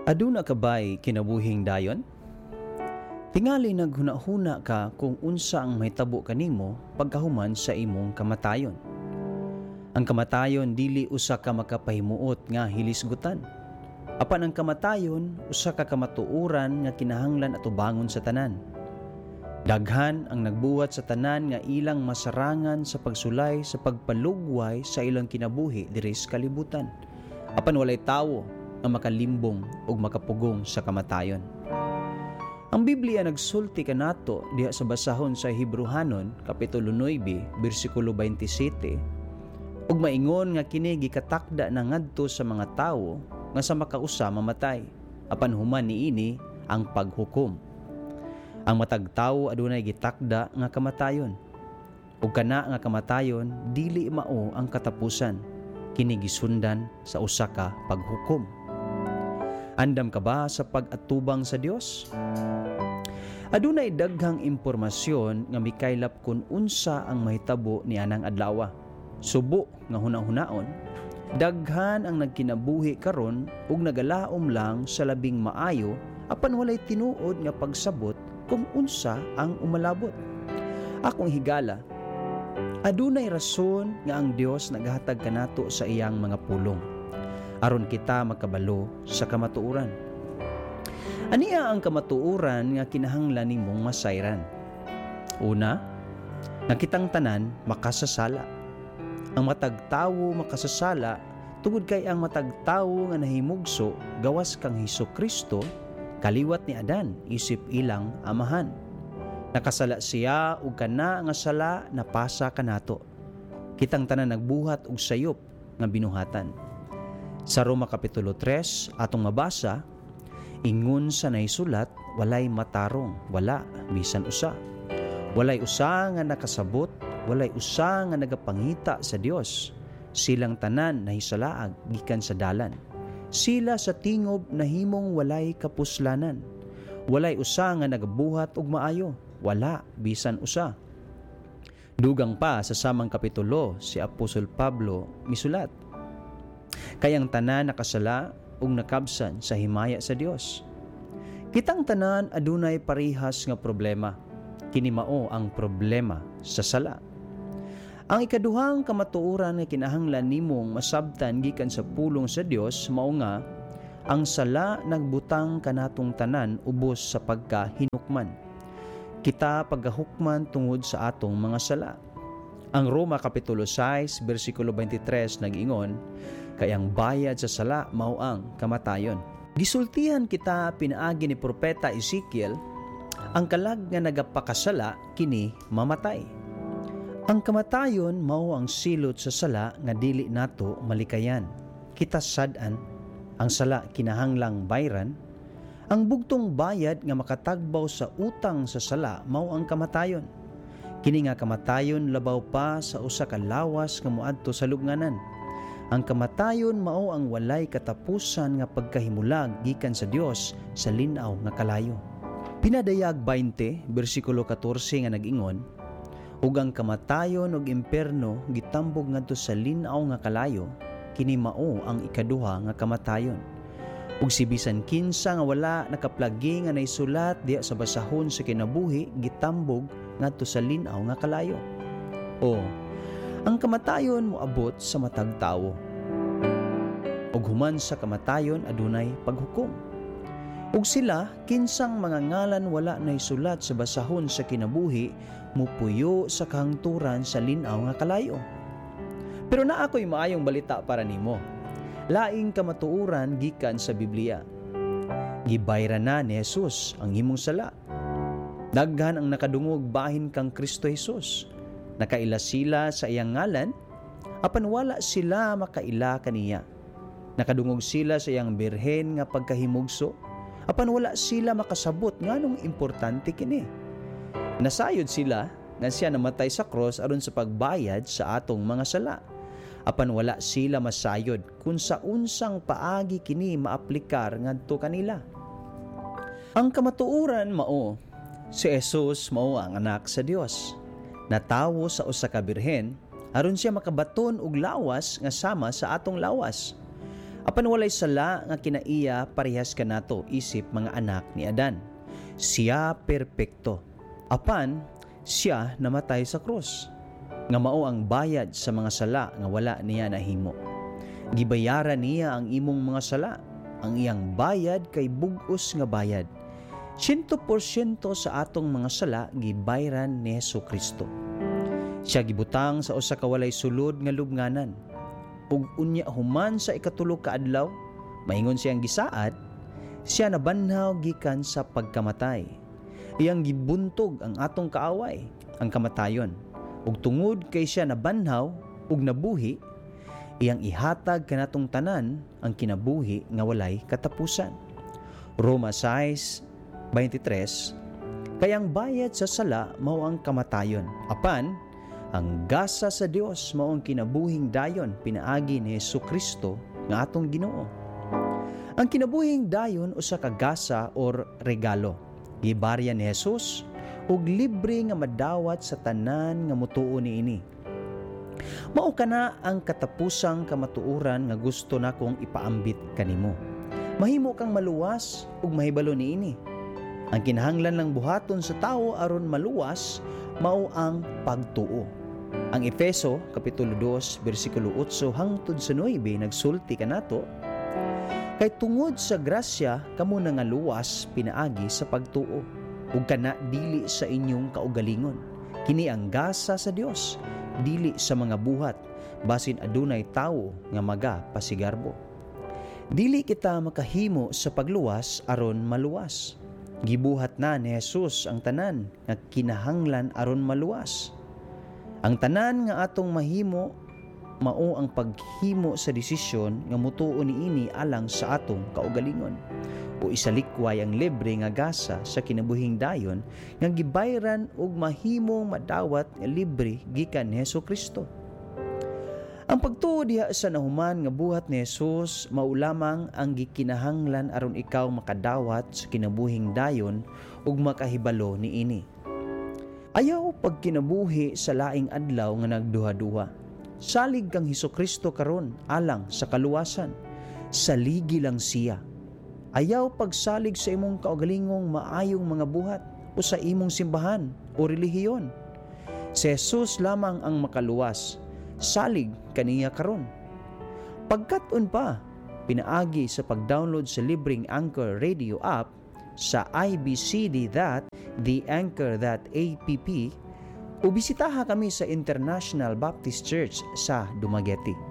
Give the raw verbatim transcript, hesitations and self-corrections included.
Aduna kabay kinabuhing dayon? Tingali naghuna-huna ka kung unsa ang mahitabo kanimo pagkahuman sa imong kamatayon. Ang kamatayon dili usa ka makapahimuot nga hilisgutan. Apan ang kamatayon usa ka kamatuoran nga kinahanglan atubangon sa tanan. Daghan ang nagbuhat sa tanan nga ilang masarangan sa pagsulay sa pagpalugway sa ilang kinabuhi diri sa kalibutan. Apan walay tawo ang makalimbong ug makapugong sa kamatayon. Ang Biblia nagsulti kanato diha sa basahon sa Hebrehanon kapitulo nine bersikulo twenty-seven ug maingon nga kini gikatakda na ngadto sa mga tawo nga sa makausa mamatay apan human niini ang paghukom. Ang matag tawo adunay gitakda nga kamatayon ug kana nga kamatayon dili mao ang katapusan, kini gisundan sa usa ka paghukom. Andam ka ba sa pag-atubang sa Dios? Adunay daghang impormasyon nga mikaylap kung unsa ang mahitabo ni anang adlaw. Subo nga hunahunahon, daghan ang nagkinabuhi karon ug nagalaom lang sa labing maayo apan walay tinuod nga pagsabot kung unsa ang umalabot. Akong higala, adunay rason nga ang Dios naghatag kanato sa iyang mga pulong aron kita makabalo sa kamatuoran. Aniya ang kamatuoran nga kinahanglan nimong masayran? Una, nakitang tanan makasasala. Ang matag tawo makasasala tungod kay ang matag tawo nga nahimugso gawas kang Hesukristo kaliwat ni Adan isip ilang amahan. Nakasala siya ug kana nga sala napasa kanato. Kitang tanan nagbuhat og sayop nga binuhatan. Sa Roma kapitulo three atong mabasa, ingon sa naisulat, walay matarong, wala bisan usa. Walay usa nga nakasabot, walay usa nga nagapangita sa Dios. Silang tanan nahisalaag gikan sa dalan. Sila sa tingob nahimong walay kapuslanan. Walay usa nga nagabuhat og maayo, wala bisan usa. Dugang pa sa samang kapitulo si Apostol Pablo misulat, kayang tanan nakasala ug nakabsan sa himaya sa Dios. Kitang tanan adunay parehas nga problema. Kini mao ang problema sa sala. Ang ikaduhang kamatuoran nga kinahanglan nimong masabtan gikan sa pulong sa Dios mao nga ang sala nagbutang kanatong tanan ubos sa pagkahinukman. Kita paggahukman tungod sa atong mga sala. Ang Roma kapitulo six bersikulo twenty-three nag-ingon, kay ang bayad sa sala mao ang kamatayon. Gisultihan kita pinaagi ni propeta Ezekiel, ang kalag nga nagapakasala kini mamatay. Ang kamatayon mao ang silot sa sala nga dili nato malikayan. Kita sad-an ang sala kinahanglang bayran. Ang bugtong bayad nga makatagbaw sa utang sa sala mao ang kamatayon. Kini nga kamatayon labaw pa sa usa ka lawas nga moadto sa lubnganan. Ang kamatayon mao ang walay katapusan nga pagkahimulag gikan sa Dios sa linaw nga kalayo. Pinadayag twenty bersikulo fourteen nga nag-ingon, ug ang kamatayon ug imperno gitambog ngadto sa linaw nga kalayo, kini mao ang ikaduha nga kamatayon. Ug si bisan kinsa nga wala nakaplagi nga naisulat diha sa basahon sa kinabuhi gitambog ngadto sa linaw nga kalayo. O ang kamatayon moabot sa matag tawo. Ug human sa kamatayon adunay paghukom. Ug sila kinsang mga ngalan wala naisulat sa basahon sa kinabuhi mupuyo sa kahangturan sa linaw nga kalayo. Pero naa ko'y maayong balita para nimo. Laing kamatuoran gikan sa Biblia. Gibayra na ni Jesus ang imong sala. Daghan ang nakadungog bahin kang Kristo Jesus. Nakaila sila sa iyang ngalan, apan wala sila makaila kaniya. Nakadungog sila sa iyang birhen nga pagkahimugso, apan wala sila makasabot nganong importante kini. Nasayod sila nga siya namatay sa cross aron sa pagbayad sa atong mga sala. Apan wala sila masayod kung sa unsang paagi kini maaplikar ngadto kanila. Ang kamatuoran mao, si Jesus mao ang anak sa Dios. Natawo sa usa ka birhen aron siya makabaton og lawas nga sama sa atong lawas. Apan walay sala nga kinaiya parehas kanato isip mga anak ni Adan. Siya perpekto. Apan siya namatay sa krus. Nga mao ang bayad sa mga sala nga wala niya nahimo. Gibayaran niya ang imong mga sala. Ang iyang bayad kay bug-os nga bayad. one hundred percent sa atong mga sala gibayran ni Hesukristo. Siya gibutang sa usa ka walay sulod nga lubnganan. Ug unya human sa ikatulo ka adlaw, maingon siyang gisaad, siya nabanhaw gikan sa pagkamatay. Iyang gibuntog ang atong kaaway, ang kamatayon. Ug tungod kay siya nabanhaw ug nabuhi, iyang ihatag kanatong tanan ang kinabuhi nga walay katapusan. Roma six twenty-three, kayang bayad sa sala mao ang kamatayon. Apan ang gasa sa Dios mao ang kinabuhing dayon pinaagi ni Hesukristo nga atong Ginoo. Ang kinabuhing dayon usa ka gasa or regalo. Gibarya ni Jesus ug libre nga madawat sa tanan nga mutuo niini. Mao kana ang katapusang kamatuoran nga gusto nakong ipaambit kanimo. Mahimo kang maluwas ug mahibalo niini. Ang kinahanglan lang buhaton sa tawo aron maluwas mao ang pagtuo. Ang Efeso kapitulo two bersikulo eight hangtod sa nine nagsulti kanato, kay tungod sa grasya kamo na nga luwas pinaagi sa pagtuo ug kana dili sa inyong kaugalingon. Kini ang gasa sa Dios, dili sa mga buhat basin adunay tawo nga maga pasigarbo. Dili kita makahimo sa pagluwas aron maluwas. Gibuhat na ni Jesus ang tanan nga kinahanglan aron maluwas. Ang tanan nga atong mahimo mao ang paghimo sa desisyon nga mutuo niini alang sa atong kaugalingon. O isalikway ang libre nga gasa sa kinabuhing dayon nga gibayran ug mahimong madawat nga libre gikan ni Hesukristo. Ang pagtuo diha sa nahuman nga buhat ni Jesus mao lamang ang gikinahanglan aron ikaw makadawat sa kinabuhing dayon ug makahibalo niini. Ayaw pagkinabuhi sa laing adlaw nga nagduha-duha. Salig kang Hesukristo karon alang sa kaluwasan. Saligi lang siya. Ayaw pagsalig sa imong kaugalingong maayong mga buhat o sa imong simbahan o relihiyon. Si Jesus lamang ang makaluwas. Salig kaniya karon. Pagkat-on pa, pinaagi sa pag-download sa libreng Anchor Radio app sa i b c d dot the anchor dot app o bisitaha kami sa International Baptist Church sa Dumaguete.